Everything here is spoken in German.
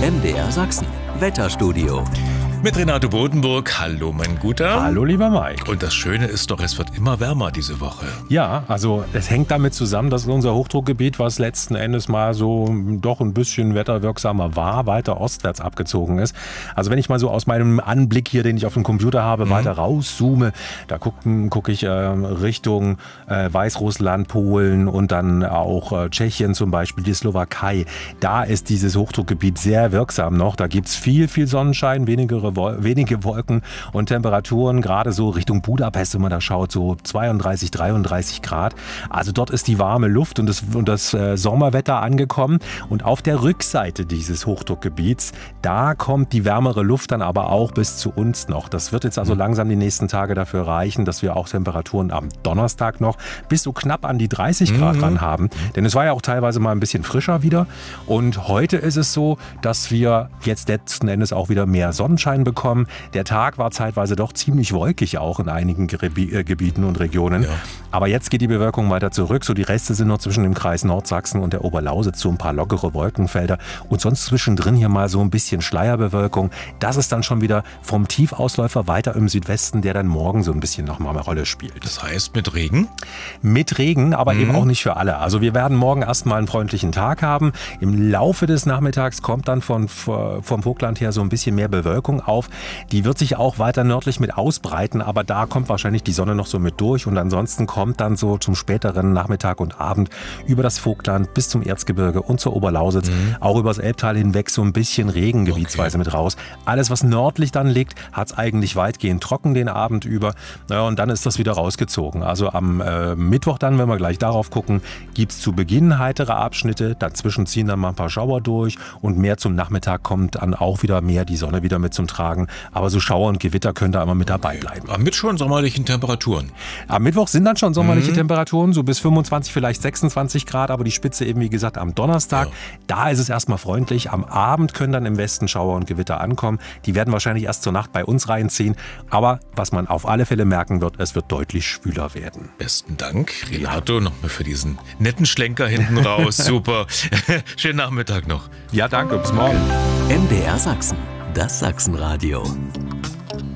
MDR Sachsen, Wetterstudio. Mit Renato Bodenburg. Hallo, mein Guter. Hallo, lieber Mike. Und das Schöne ist doch, es wird immer wärmer diese Woche. Ja, also es hängt damit zusammen, dass unser Hochdruckgebiet, was letzten Endes mal so doch ein bisschen wetterwirksamer war, weiter ostwärts abgezogen ist. Also wenn ich mal so aus meinem Anblick hier, den ich auf dem Computer habe, weiter rauszoome, da gucke ich Richtung Weißrussland, Polen und dann auch Tschechien zum Beispiel, die Slowakei. Da ist dieses Hochdruckgebiet sehr wirksam noch. Da gibt es viel Sonnenschein, wenige Wolken und Temperaturen, gerade so Richtung Budapest, wenn man da schaut, so 32, 33 Grad. Also dort ist die warme Luft und das Sommerwetter angekommen. Und auf der Rückseite dieses Hochdruckgebiets, da kommt die wärmere Luft dann aber auch bis zu uns noch. Das wird jetzt also langsam die nächsten Tage dafür reichen, dass wir auch Temperaturen am Donnerstag noch bis so knapp an die 30 Grad ran haben. Denn es war ja auch teilweise mal ein bisschen frischer wieder. Und heute ist es so, dass wir jetzt letzten Endes auch wieder mehr Sonnenschein bekommen. Der Tag war zeitweise doch ziemlich wolkig auch in einigen Gebieten und Regionen. Ja. Aber jetzt geht die Bewölkung weiter zurück. So die Reste sind noch zwischen dem Kreis Nordsachsen und der Oberlausitz so ein paar lockere Wolkenfelder. Und sonst zwischendrin hier mal so ein bisschen Schleierbewölkung. Das ist dann schon wieder vom Tiefausläufer weiter im Südwesten, der dann morgen so ein bisschen nochmal eine Rolle spielt. Das heißt mit Regen? Mit Regen, aber eben auch nicht für alle. Also wir werden morgen erstmal einen freundlichen Tag haben. Im Laufe des Nachmittags kommt dann vom Vogtland her so ein bisschen mehr Bewölkung auf. Die wird sich auch weiter nördlich mit ausbreiten, aber da kommt wahrscheinlich die Sonne noch so mit durch und ansonsten kommt dann so zum späteren Nachmittag und Abend über das Vogtland bis zum Erzgebirge und zur Oberlausitz, auch übers Elbtal hinweg so ein bisschen Regen gebietsweise mit raus. Alles, was nördlich dann liegt, hat es eigentlich weitgehend trocken den Abend über. Naja, und dann ist das wieder rausgezogen. Also am Mittwoch dann, wenn wir gleich darauf gucken, gibt es zu Beginn heitere Abschnitte, dazwischen ziehen dann mal ein paar Schauer durch und mehr zum Nachmittag kommt dann auch wieder mehr die Sonne wieder mit zum Tragen. Aber so Schauer und Gewitter können da immer mit dabei bleiben. Mit schon sommerlichen Temperaturen. Am Mittwoch sind dann schon sommerliche Temperaturen, so bis 25, vielleicht 26 Grad, aber die Spitze eben wie gesagt am Donnerstag. Ja. Da ist es erstmal freundlich. Am Abend können dann im Westen Schauer und Gewitter ankommen. Die werden wahrscheinlich erst zur Nacht bei uns reinziehen. Aber was man auf alle Fälle merken wird, es wird deutlich schwüler werden. Besten Dank, Renato, nochmal für diesen netten Schlenker hinten raus. Super. Schönen Nachmittag noch. Ja, danke. Bis morgen. MDR Sachsen, das Sachsenradio.